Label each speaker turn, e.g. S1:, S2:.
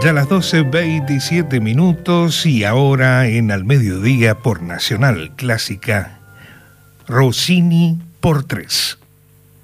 S1: Ya las 12:27 y ahora en Al Mediodía por Nacional Clásica, Rossini por 3.